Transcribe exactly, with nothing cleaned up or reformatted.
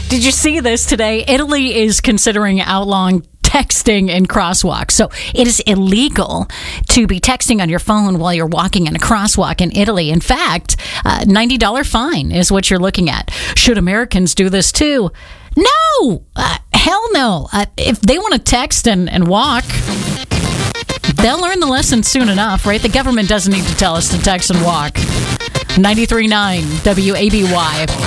Did you see this today? Italy is considering outlawing texting in crosswalks. So it is illegal to be texting on your phone while you're walking in a crosswalk in Italy. In fact, uh, ninety dollars fine is what you're looking at. Should Americans do this too? No! Uh, hell no. Uh, if they want to text and, and walk, they'll learn the lesson soon enough, right? The government doesn't need to tell us to text and walk. ninety-three point nine W A B Y.